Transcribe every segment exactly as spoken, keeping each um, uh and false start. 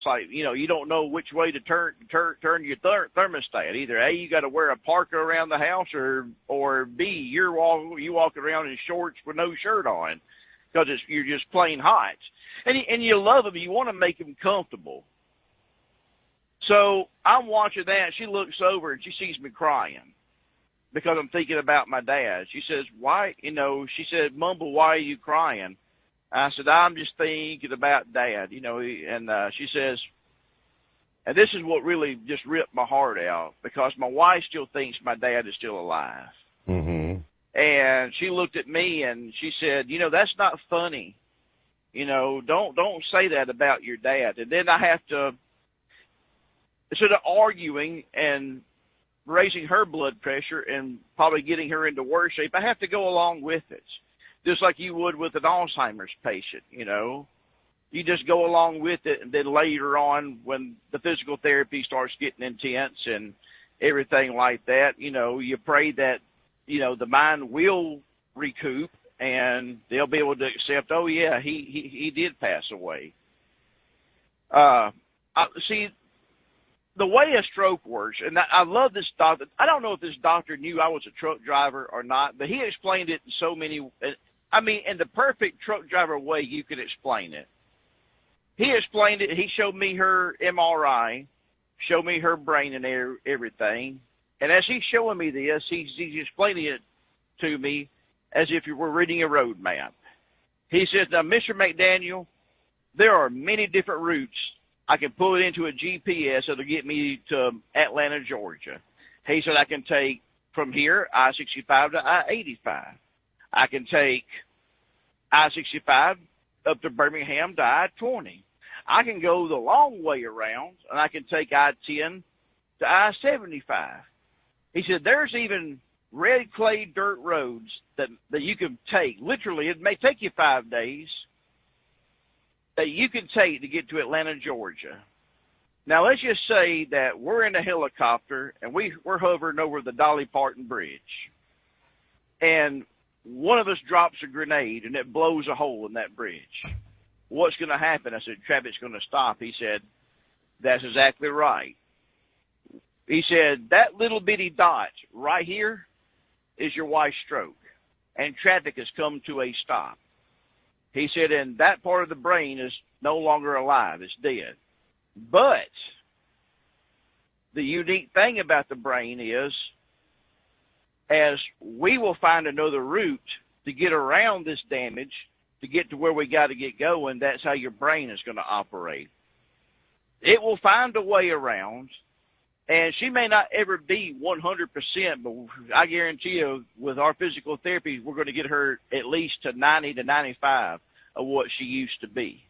It's like, you know, you don't know which way to turn turn turn your ther- thermostat. Either A, you got to wear a parka around the house, or or B, you're walk you walk around in shorts with no shirt on because it's you're just plain hot. And you, and you love them. You want to make them comfortable. So I'm watching that. She looks over and she sees me crying because I'm thinking about my dad. She says, "Why?" You know, she said, "Mumble, why are you crying?" I said, "I'm just thinking about Dad," you know, and uh, she says, and this is what really just ripped my heart out, because my wife still thinks my dad is still alive. Mm-hmm. And she looked at me and she said, "You know, that's not funny. You know, don't don't say that about your dad." And then I have to, instead of arguing and raising her blood pressure and probably getting her into worse shape, I have to go along with it. Just like you would with an Alzheimer's patient, you know. You just go along with it, and then later on when the physical therapy starts getting intense and everything like that, you know, you pray that, you know, the mind will recoup and they'll be able to accept, oh, yeah, he, he, he did pass away. Uh, I, see, the way a stroke works, and I love this doctor. I don't know if this doctor knew I was a truck driver or not, but he explained it in so many I mean, in the perfect truck driver way you could explain it. He explained it. He showed me her M R I, showed me her brain and everything. And as he's showing me this, he's, he's explaining it to me as if you were reading a road map. He says, "Now, Mister McDaniel, there are many different routes. I can pull it into a G P S that'll get me to Atlanta, Georgia." He said, "I can take from here I sixty-five to I eighty-five. I can take I sixty-five up to Birmingham to I twenty. I can go the long way around, and I can take I ten to I seventy-five. He said, "There's even red clay dirt roads that, that you can take. Literally, it may take you five days that you can take to get to Atlanta, Georgia." Now, let's just say that we're in a helicopter, and we, we're hovering over the Dolly Parton Bridge. And one of us drops a grenade, and it blows a hole in that bridge. What's going to happen? I said, "Traffic's going to stop." He said, "That's exactly right." He said, "That little bitty dot right here is your wife's stroke, and traffic has come to a stop." He said, "And that part of the brain is no longer alive. It's dead. But the unique thing about the brain is, as we will find another route to get around this damage, to get to where we got to get going, that's how your brain is going to operate. It will find a way around, and she may not ever be one hundred percent, but I guarantee you with our physical therapy, we're going to get her at least to ninety to ninety-five of what she used to be."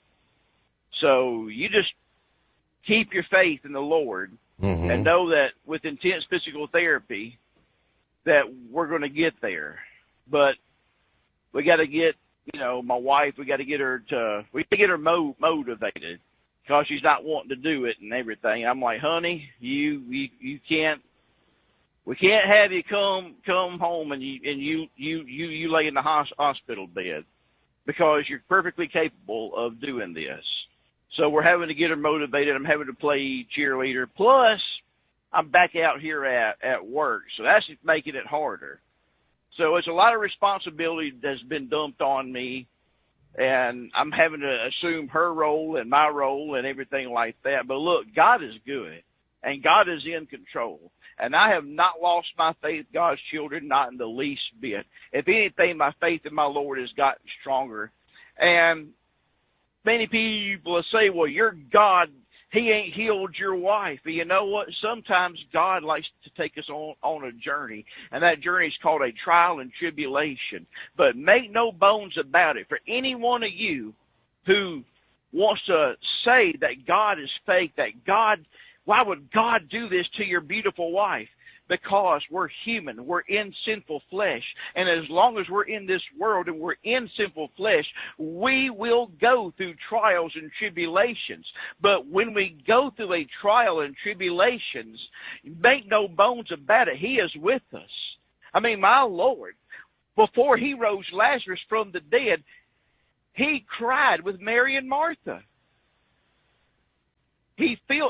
So you just keep your faith in the Lord, mm-hmm. and know that with intense physical therapy that we're going to get there. But we got to get, you know, my wife, we got to get her to, we got to get her mo- motivated because she's not wanting to do it and everything. I'm like, "Honey, you, you, you can't, we can't have you come, come home and you, and you, you, you, you lay in the hospital bed because you're perfectly capable of doing this." So we're having to get her motivated. I'm having to play cheerleader. Plus, I'm back out here at, at work, so that's just making it harder. So it's a lot of responsibility that's been dumped on me, and I'm having to assume her role and my role and everything like that. But look, God is good, and God is in control. And I have not lost my faith, God's children, not in the least bit. If anything, my faith in my Lord has gotten stronger. And many people will say, "Well, your God, he ain't healed your wife." But you know what? Sometimes God likes to take us on, on a journey, and that journey is called a trial and tribulation. But make no bones about it. For any one of you who wants to say that God is fake, that God, why would God do this to your beautiful wife? Because we're human. We're in sinful flesh. And as long as we're in this world and we're in sinful flesh, we will go through trials and tribulations. But when we go through a trial and tribulations, make no bones about it, he is with us. I mean, my Lord, before he rose Lazarus from the dead, he cried with Mary and Martha.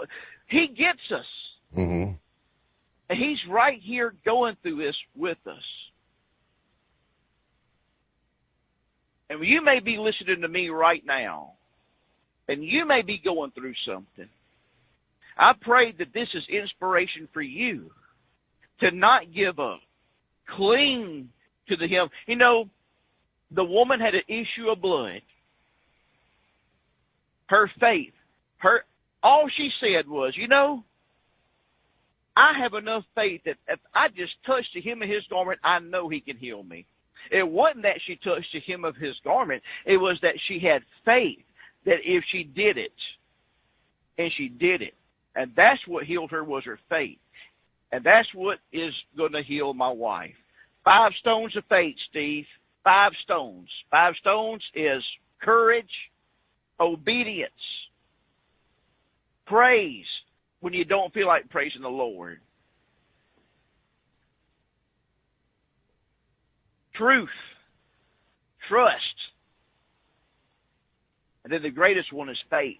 He gets us. Mm-hmm. And he's right here going through this with us. And you may be listening to me right now, and you may be going through something. I pray that this is inspiration for you to not give up. Cling to the Him. You know, the woman had an issue of blood. Her faith, her all she said was, you know, I have enough faith that if I just touch the hem of His garment, I know He can heal me. It wasn't that she touched the hem of His garment. It was that she had faith that if she did it, and she did it, and that's what healed her was her faith. And that's what is going to heal my wife. Five stones of faith, Steve. Five stones. Five stones is courage, obedience, praise when you don't feel like praising the Lord, truth, trust, and then the greatest one is faith.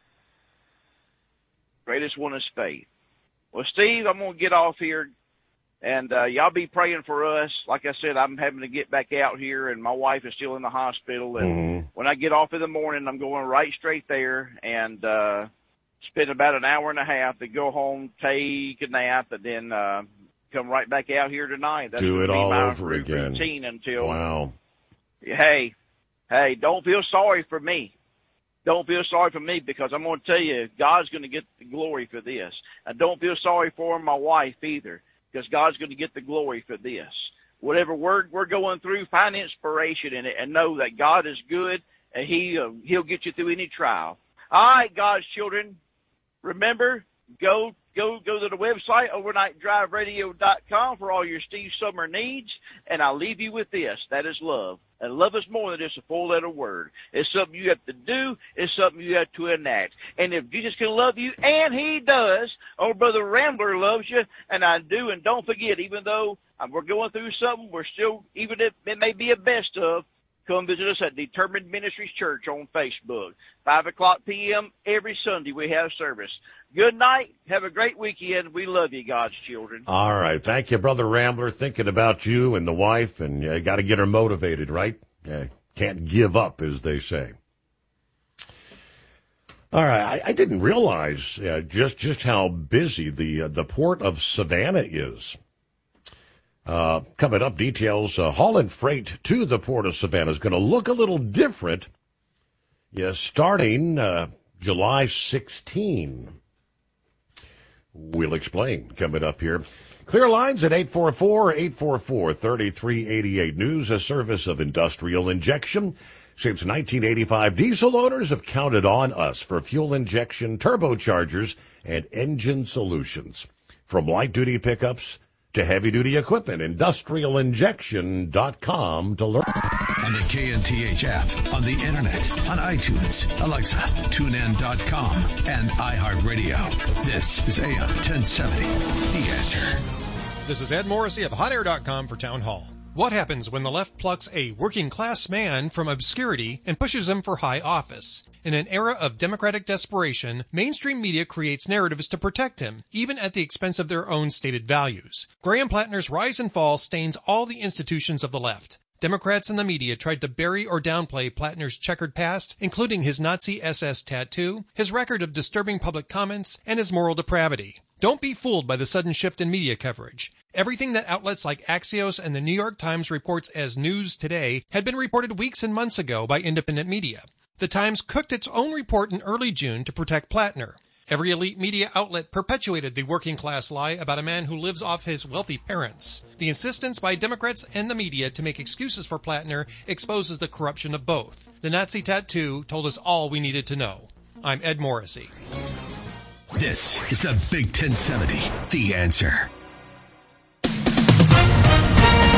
Greatest one is faith. Well, Steve, I'm going to get off here, and uh, y'all be praying for us. Like I said, I'm having to get back out here, and my wife is still in the hospital. And mm-hmm. when I get off in the morning, I'm going right straight there and uh, spend about an hour and a half to go home, take a nap, and then uh, come right back out here tonight. That's Do it all my over again. Routine until, wow. Hey, hey, don't feel sorry for me. Don't feel sorry for me, because I'm going to tell you, God's going to get the glory for this. And don't feel sorry for my wife either, because God's going to get the glory for this. Whatever word we're going through, find inspiration in it and know that God is good, and he, uh, He'll get you through any trial. All right, God's children, remember, go go go to the website, overnight drive radio dot com, for all your Steve Summer needs. And I'll leave you with this. That is love. And love is more than just a four-letter word. It's something you have to do. It's something you have to enact. And if Jesus can love you, and He does, oh, Brother Rambler loves you, and I do. And don't forget, even though we're going through something, we're still, even if it may be a best of, come visit us at Determined Ministries Church on Facebook. five o'clock p.m. every Sunday we have service. Good night. Have a great weekend. We love you, God's children. All right. Thank you, Brother Rambler. Thinking about you and the wife, and you got to get her motivated, right? Uh, can't give up, as they say. All right. I, I didn't realize uh, just, just how busy the, uh, the port of Savannah is. Uh, coming up, details, uh, hauling freight to the port of Savannah is going to look a little different. Yes, starting uh, July sixteenth. We'll explain coming up here. Clear lines at eight four four, eight four four, three three eight eight. News, a service of Industrial Injection. Since nineteen eighty-five, diesel owners have counted on us for fuel injection, turbochargers, and engine solutions. From light-duty pickups to heavy-duty equipment, industrial injection dot com to learn. On the K N T H app, on the internet, on iTunes, Alexa, tune in dot com, and iHeartRadio. This is A M ten seventy, The Answer. This is Ed Morrissey of hot air dot com for Town Hall. What happens when the left plucks a working-class man from obscurity and pushes him for high office? In an era of democratic desperation, mainstream media creates narratives to protect him, even at the expense of their own stated values. Graham Plattner's rise and fall stains all the institutions of the left. Democrats and the media tried to bury or downplay Plattner's checkered past, including his Nazi S S tattoo, his record of disturbing public comments, and his moral depravity. Don't be fooled by the sudden shift in media coverage. Everything that outlets like Axios and the New York Times reports as news today had been reported weeks and months ago by independent media. The Times cooked its own report in early June to protect Plattner. Every elite media outlet perpetuated the working-class lie about a man who lives off his wealthy parents. The insistence by Democrats and the media to make excuses for Plattner exposes the corruption of both. The Nazi tattoo told us all we needed to know. I'm Ed Morrissey. This is the Big ten seventy, The Answer.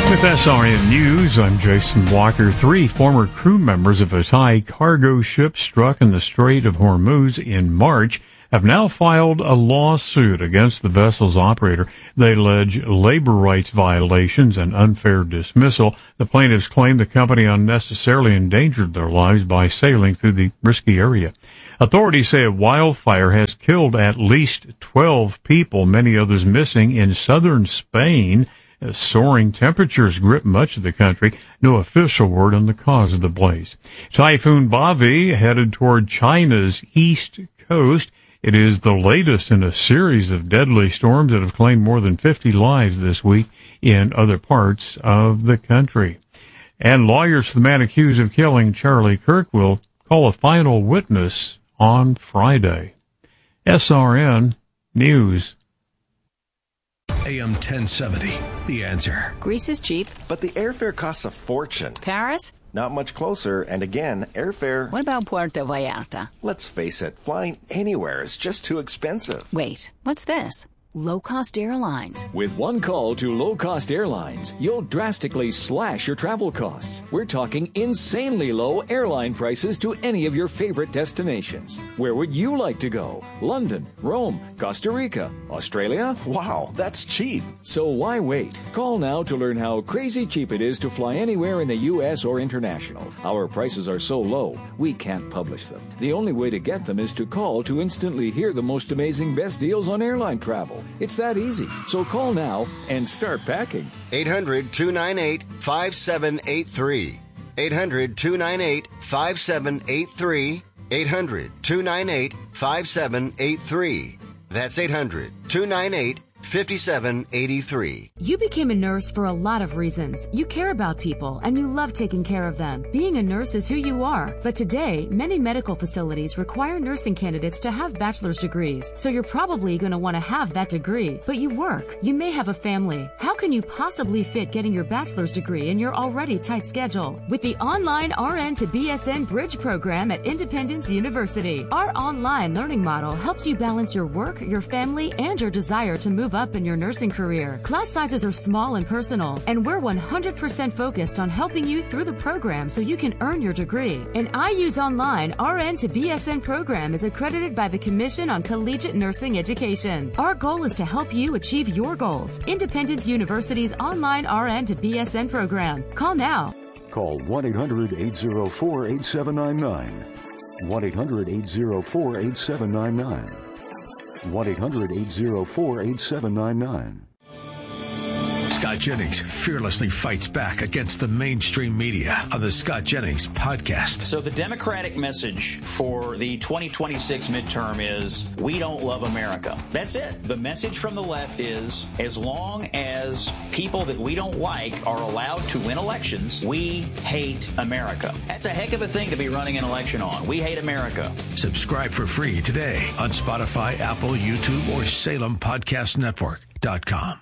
With S R N News, I'm Jason Walker. Three former crew members of a Thai cargo ship struck in the Strait of Hormuz in March have now filed a lawsuit against the vessel's operator. They allege labor rights violations and unfair dismissal. The plaintiffs claim the company unnecessarily endangered their lives by sailing through the risky area. Authorities say a wildfire has killed at least twelve people, many others missing in southern Spain. As soaring temperatures grip much of the country, no official word on the cause of the blaze. Typhoon Bavi headed toward China's east coast. It is the latest in a series of deadly storms that have claimed more than fifty lives this week in other parts of the country. And lawyers for the man accused of killing Charlie Kirk will call a final witness on Friday. S R N News. A M ten seventy, The Answer. Greece is cheap. But the airfare costs a fortune. Paris? Not much closer, and again, airfare... What about Puerto Vallarta? Let's face it, flying anywhere is just too expensive. Wait, what's this? Low-cost airlines. With one call to low-cost airlines, you'll drastically slash your travel costs. We're talking insanely low airline prices to any of your favorite destinations. Where would you like to go? London, Rome, Costa Rica, Australia? Wow, that's cheap. So why wait? Call now to learn how crazy cheap it is to fly anywhere in the U S or international. Our prices are so low, we can't publish them. The only way to get them is to call to instantly hear the most amazing best deals on airline travel. It's that easy. So call now and start packing. eight hundred, two nine eight, five seven eight three. eight hundred, two nine eight, five seven eight three. eight hundred, two nine eight, five seven eight three. That's eight hundred, two nine eight, five seven eight three. You became a nurse for a lot of reasons. You care about people and you love taking care of them. Being a nurse is who you are. But today, many medical facilities require nursing candidates to have bachelor's degrees. So you're probably going to want to have that degree. But you work. You may have a family. How can you possibly fit getting your bachelor's degree in your already tight schedule? With the online R N to B S N Bridge program at Independence University, our online learning model helps you balance your work, your family, and your desire to move up in your nursing career. Class sizes are small and personal, and we're one hundred percent focused on helping you through the program so you can earn your degree. An I U's Online R N to B S N program is accredited by the Commission on Collegiate Nursing Education. Our goal is to help you achieve your goals. Independence University's online R N to B S N program. Call now. Call one eight hundred, eight oh four, eight seven nine nine. one eight hundred, eight oh four, eight seven nine nine. one eight hundred, eight oh four, eight seven nine nine. Scott Jennings fearlessly fights back against the mainstream media on the Scott Jennings podcast. So the Democratic message for the twenty twenty-six midterm is, we don't love America. That's it. The message from the left is, as long as people that we don't like are allowed to win elections, we hate America. That's a heck of a thing to be running an election on. We hate America. Subscribe for free today on Spotify, Apple, YouTube, or Salem Podcast Network dot com.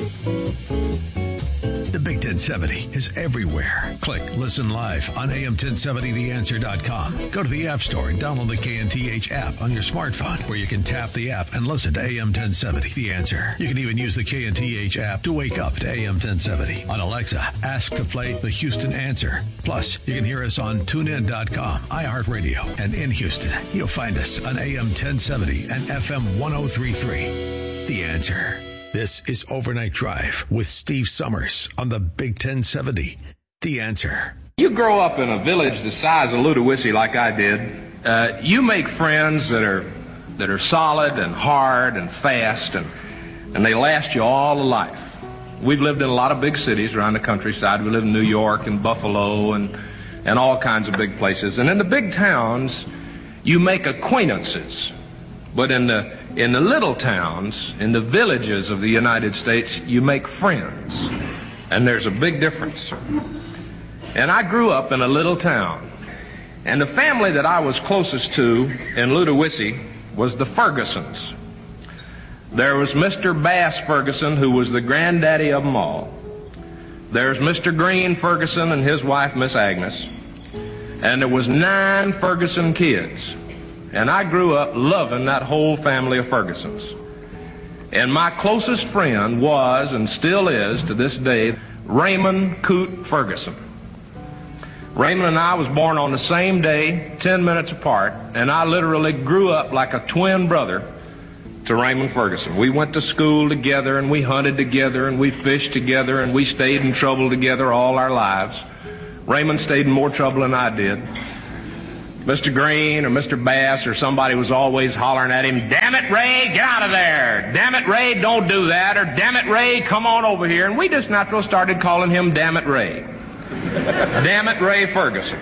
The Big ten seventy is everywhere. Click Listen Live on A M ten seventy the answer dot com. Go to the App Store and download the K N T H app on your smartphone, where you can tap the app and listen to A M ten seventy The Answer. You can even use the K N T H app to wake up to A M ten seventy. On Alexa, ask to play the Houston Answer. Plus, you can hear us on tune in dot com, iHeartRadio, and in Houston, you'll find us on A M ten seventy and F M one oh three point three. The Answer. This is Overnight Drive with Steve Summers on the Big ten seventy. The Answer. You grow up in a village the size of Ludowici like I did, uh, you make friends that are that are solid and hard and fast, and and they last you all a life. We've lived in a lot of big cities around the countryside. We live in New York and Buffalo and and all kinds of big places. And in the big towns, you make acquaintances. But in the in the little towns, in the villages of the United States, you make friends. And there's a big difference. And I grew up in a little town. And the family that I was closest to in Ludowici was the Fergusons. There was Mister Bass Ferguson, who was the granddaddy of them all. There's Mister Green Ferguson and his wife, Miss Agnes. And there was nine Ferguson kids. And I grew up loving that whole family of Fergusons. And my closest friend was, and still is to this day, Raymond Coot Ferguson. Raymond and I was born on the same day, ten minutes apart, and I literally grew up like a twin brother to Raymond Ferguson. We went to school together, and we hunted together, and we fished together, and we stayed in trouble together all our lives. Raymond stayed in more trouble than I did. Mister Green or Mister Bass or somebody was always hollering at him, "Damn it, Ray, get out of there. Damn it, Ray, don't do that." Or, "Damn it, Ray, come on over here." And we just naturally started calling him Damn it, Ray. Damn it, Ray Ferguson.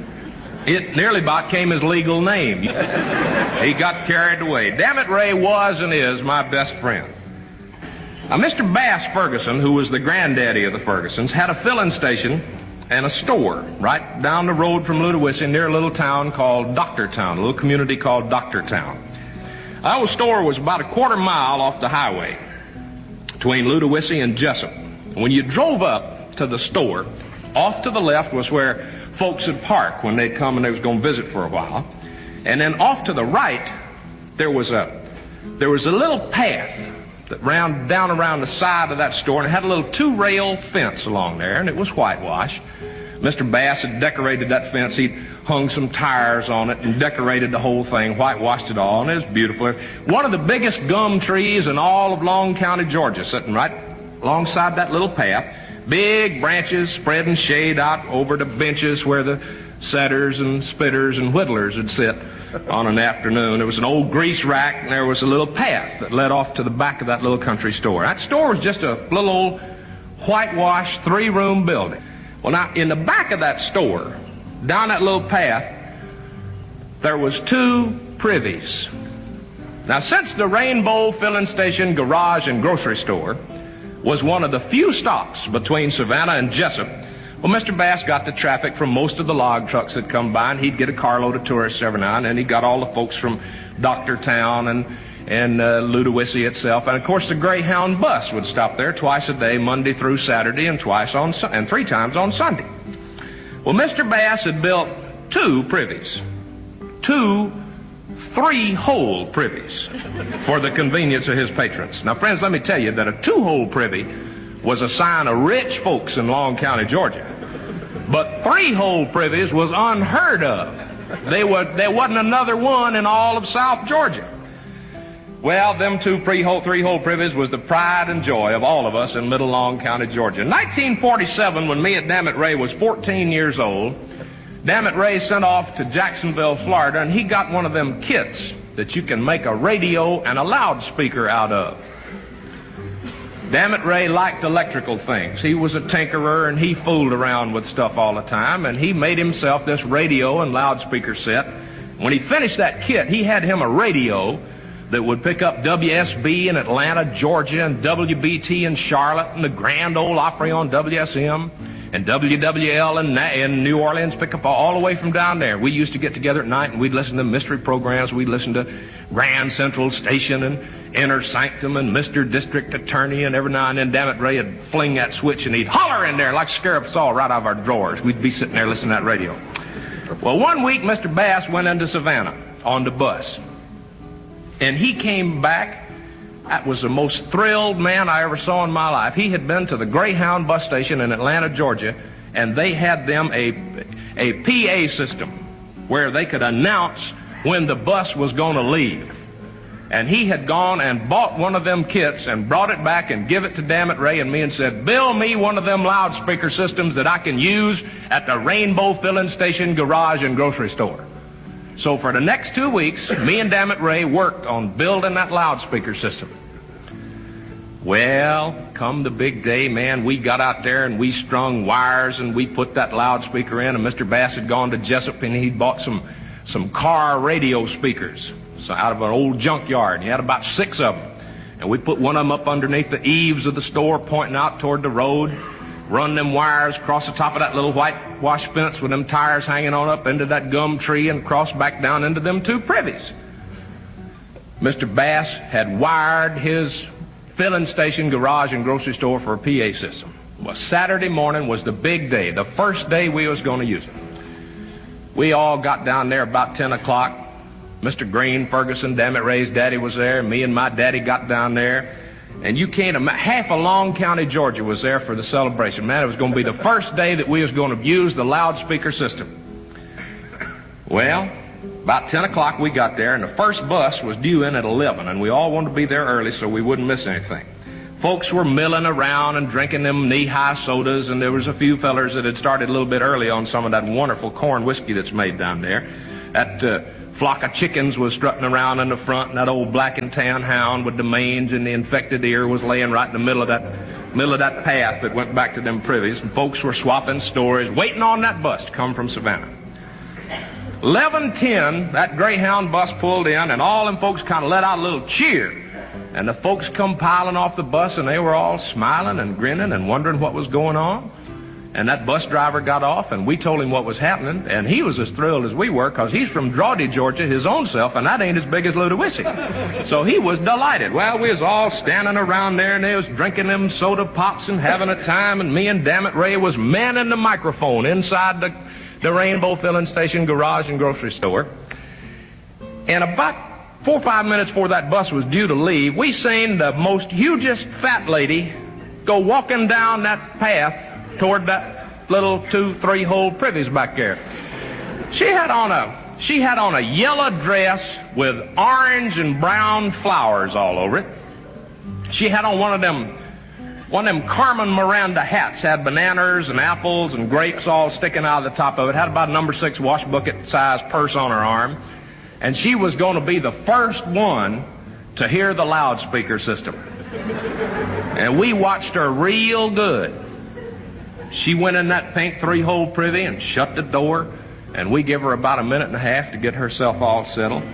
It nearly about became his legal name. He got carried away. Damn it, Ray was and is my best friend. Now, Mister Bass Ferguson, who was the granddaddy of the Fergusons, had a filling station and a store right down the road from Ludowici near a little town called Doctortown, a little community called Doctortown. Our store was about a quarter mile off the highway between Ludowici and Jessup. When you drove up to the store, off to the left was where folks would park when they'd come and they was going to visit for a while. And then off to the right, there was a there was a little path that ran down around the side of that store, and it had a little two-rail fence along there, and it was whitewashed. Mister Bass had decorated that fence. He'd hung some tires on it and decorated the whole thing, whitewashed it all, and it was beautiful. One of the biggest gum trees in all of Long County, Georgia, sitting right alongside that little path. Big branches spreading shade out over the benches where the setters and spitters and whittlers would sit on an afternoon. There was an old grease rack, and there was a little path that led off to the back of that little country store. That store was just a little old whitewashed three-room building. Well, now, in the back of that store, down that little path, there was two privies. Now, since the Rainbow Filling Station Garage and Grocery Store was one of the few stops between Savannah and Jessup, well, Mister Bass got the traffic from most of the log trucks that come by, and he'd get a carload of tourists every now and then. He got all the folks from Doctortown and, and uh, Ludowici itself. And, of course, the Greyhound bus would stop there twice a day, Monday through Saturday, and twice on and three times on Sunday. Well, Mister Bass had built two privies, two three-hole privies for the convenience of his patrons. Now, friends, let me tell you that a two-hole privy was a sign of rich folks in Long County, Georgia. But three-hole privies was unheard of. They were, there wasn't another one in all of South Georgia. Well, them two three-hole, three-hole privies was the pride and joy of all of us in Middle Long County, Georgia. In nineteen forty-seven, when me and Dammit Ray was fourteen years old, Dammit Ray sent off to Jacksonville, Florida, and he got one of them kits that you can make a radio and a loudspeaker out of. Dammit Ray liked electrical things. He was a tinkerer, and he fooled around with stuff all the time, and he made himself this radio and loudspeaker set. When he finished that kit, he had him a radio that would pick up W S B in Atlanta, Georgia, and W B T in Charlotte, and the Grand Ole Opry on W S M, and W W L in, in New Orleans, pick up all the way from down there. We used to get together at night, and we'd listen to mystery programs. We'd listen to Grand Central Station and Inner Sanctum and Mister District Attorney, and every now and then Dammit Ray would fling that switch, and he'd holler in there like Scarab Saw right out of our drawers. We'd be sitting there listening to that radio. Well, one week, Mister Bass went into Savannah on the bus, and he came back. That was the most thrilled man I ever saw in my life. He had been to the Greyhound bus station in Atlanta, Georgia, and they had them a, a P A system where they could announce when the bus was going to leave. And he had gone and bought one of them kits and brought it back and give it to Dammit Ray and me and said, "Build me one of them loudspeaker systems that I can use at the Rainbow Filling Station Garage and Grocery Store." So for the next two weeks, me and Dammit Ray worked on building that loudspeaker system. Well, come the big day, man, we got out there and we strung wires and we put that loudspeaker in, and Mister Bass had gone to Jessup and he'd bought some, some car radio speakers so out of an old junkyard. And he had about six of them. And we put one of them up underneath the eaves of the store pointing out toward the road, run them wires across the top of that little whitewash fence with them tires hanging on up into that gum tree and cross back down into them two privies. Mister Bass had wired his filling station, garage, and grocery store for a P A system. Well, Saturday morning was the big day, the first day we was going to use it. We all got down there about ten o'clock. Mister Green, Ferguson, Dammit Ray's daddy was there. Me and my daddy got down there. And you can't imagine, half of Long County, Georgia was there for the celebration. Man, it was going to be the first day that we was going to use the loudspeaker system. Well, about ten o'clock we got there, and the first bus was due in at eleven, and we all wanted to be there early so we wouldn't miss anything. Folks were milling around and drinking them knee-high sodas, and there was a few fellers that had started a little bit early on some of that wonderful corn whiskey that's made down there. That uh, flock of chickens was strutting around in the front, and that old black and tan hound with the mange and the infected ear was laying right in the middle of that middle of that path that went back to them privies, and folks were swapping stories, waiting on that bus to come from Savannah. eleven ten, that Greyhound bus pulled in, and all them folks kind of let out a little cheer. And the folks come piling off the bus, and they were all smiling and grinning and wondering what was going on. And that bus driver got off, and we told him what was happening, and he was as thrilled as we were, because he's from Drawdy, Georgia, his own self, and that ain't as big as Ludowici. So he was delighted. Well, we was all standing around there, and they was drinking them soda pops and having a time, and me and Dammit Ray was manning the microphone inside the, the Rainbow Filling Station garage and grocery store. And about four or five minutes before that bus was due to leave, we seen the most hugest fat lady go walking down that path toward that little two, three hole privies back there. She had on a she had on a yellow dress with orange and brown flowers all over it. She had on one of them one of them Carmen Miranda hats, had bananas and apples and grapes all sticking out of the top of it. Had about a number six wash bucket size purse on her arm. And she was going to be the first one to hear the loudspeaker system. And we watched her real good. She went in that pink three-hole privy and shut the door, and we give her about a minute and a half to get herself all settled.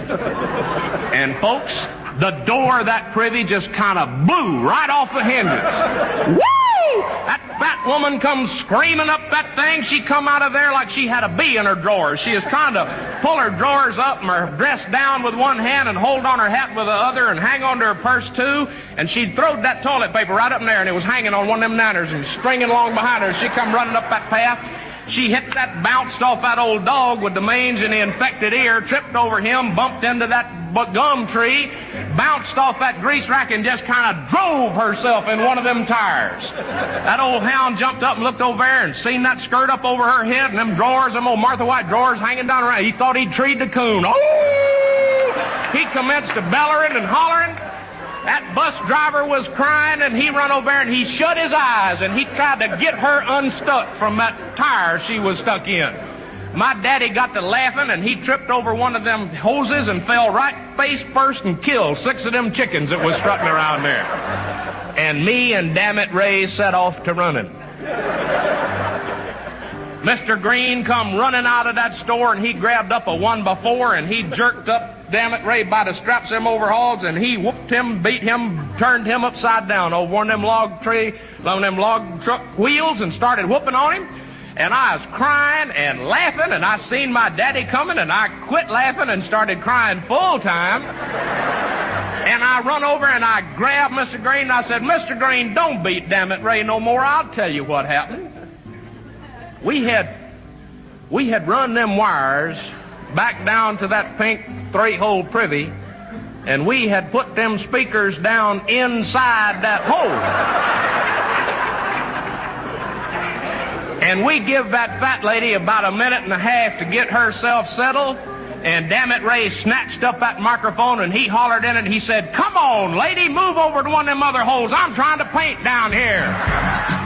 And folks, the door of that privy just kind of blew right off the hinges. Woo! That fat woman comes screaming up that thing. She come out of there like she had a bee in her drawers. She is trying to pull her drawers up and her dress down with one hand and hold on her hat with the other and hang on to her purse too. And she'd throwed that toilet paper right up in there, and it was hanging on one of them niners and stringing along behind her. She come running up that path. She hit that, bounced off that old dog with the mange and the infected ear, tripped over him, bumped into that gum tree, bounced off that grease rack, and just kind of drove herself in one of them tires. That old hound jumped up and looked over there and seen that skirt up over her head and them drawers, them old Martha White drawers hanging down around. He thought he'd treed the coon. Oh! He commenced to bellering and hollering. That bus driver was crying, and he run over there and he shut his eyes and he tried to get her unstuck from that tire she was stuck in. My daddy got to laughing, and he tripped over one of them hoses and fell right face first and killed six of them chickens that was strutting around there. And me and Dammit Ray set off to running. Mister Green come running out of that store, and he grabbed up a one before, and he jerked up Dammit Ray by the straps of them overhauls, and he whooped him, beat him, turned him upside down over one of them log tree, one of them log truck wheels, and started whooping on him. And I was crying and laughing, and I seen my daddy coming, and I quit laughing and started crying full time. And I run over and I grabbed Mister Green, and I said, Mister Green, don't beat Dammit Ray no more. I'll tell you what happened. We had, we had run them wires back down to that pink three-hole privy, and we had put them speakers down inside that hole. And we give that fat lady about a minute and a half to get herself settled, and Dammit Ray snatched up that microphone and he hollered in it and he said, come on, lady, move over to one of them other holes. I'm trying to paint down here.